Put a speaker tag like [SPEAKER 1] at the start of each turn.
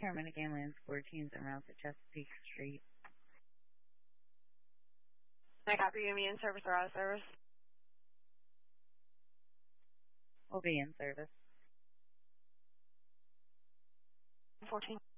[SPEAKER 1] Paramedic Ambulance 14's en route to Chesapeake Street.
[SPEAKER 2] I copy you. Me in service or out of service?
[SPEAKER 1] Will be in service.
[SPEAKER 2] 14.